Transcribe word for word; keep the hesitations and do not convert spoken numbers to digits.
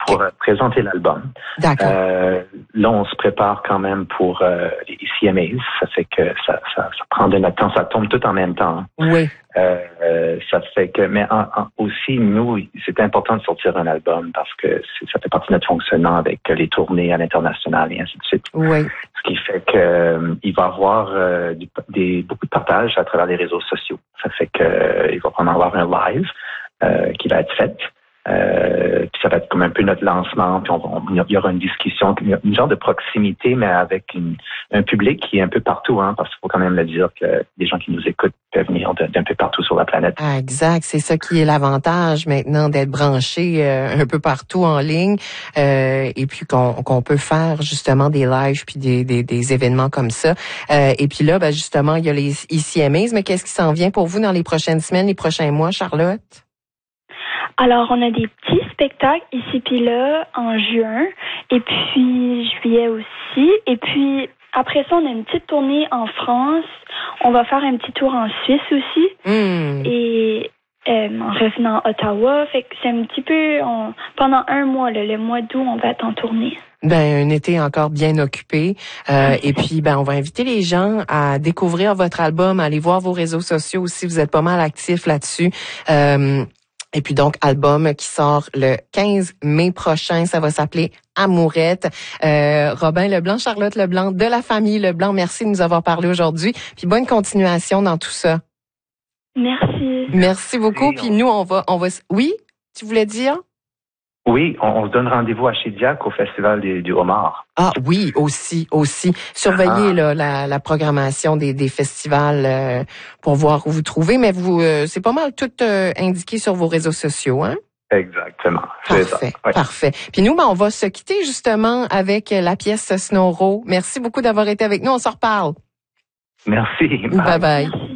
pour euh, présenter l'album. D'accord. Euh, là, on se prépare quand même pour euh, les C M As. Ça fait que ça, ça, ça prend de notre temps. Ça tombe tout en même temps. Oui. Euh, ça fait que, mais en, en, aussi, nous, c'est important de sortir un album parce que ça fait partie de notre fonctionnement avec les tournées à l'international et ainsi de suite. Oui. Ce qui fait que euh, il va y avoir euh, des, des, beaucoup de partages à travers les réseaux sociaux. Ça fait que euh, il va en avoir un live euh, qui va être fait. Euh, puis ça va être comme un peu notre lancement, puis on, on, il y aura une discussion, une genre de proximité, mais avec une, un public qui est un peu partout, hein, parce qu'il faut quand même le dire que les gens qui nous écoutent peuvent venir de, d'un peu partout sur la planète. Ah, exact, c'est ça qui est l'avantage maintenant d'être branché euh, un peu partout en ligne, euh, et puis qu'on, qu'on peut faire justement des lives puis des, des, des événements comme ça. Euh, et puis là, ben justement, il y a les E C M As, mais qu'est-ce qui s'en vient pour vous dans les prochaines semaines, les prochains mois, Charlotte? Alors, on a des petits spectacles ici puis là en juin et puis juillet aussi. Et puis, après ça, on a une petite tournée en France. On va faire un petit tour en Suisse aussi. Mmh. Et euh, en revenant à Ottawa. Fait que c'est un petit peu... On, pendant un mois, là, le mois d'août, on va être en tournée. Ben, un été encore bien occupé. Euh, et puis, ben, on va inviter les gens à découvrir votre album, à aller voir vos réseaux sociaux aussi. Vous êtes pas mal actifs là-dessus. Euh, Et puis donc, album qui sort le quinze mai prochain. Ça va s'appeler Amourette. Euh, Robin Leblanc, Charlotte Leblanc, de la famille Leblanc, merci de nous avoir parlé aujourd'hui. Puis bonne continuation dans tout ça. Merci. Merci beaucoup. Puis nous, on va... on va. Oui? Tu voulais dire? Oui, on, on se donne rendez-vous à Chidiac au Festival du, du Homard. Ah oui, aussi, aussi. Surveillez ah. là, la, la programmation des, des festivals euh, pour voir où vous trouvez, mais vous, euh, c'est pas mal tout euh, indiqué sur vos réseaux sociaux, hein? Exactement. Parfait, ça. Oui. Parfait. Puis nous, ben, on va se quitter justement avec la pièce Snow Row. Merci beaucoup d'avoir été avec nous. On s'en reparle. Merci. Bye bye. bye.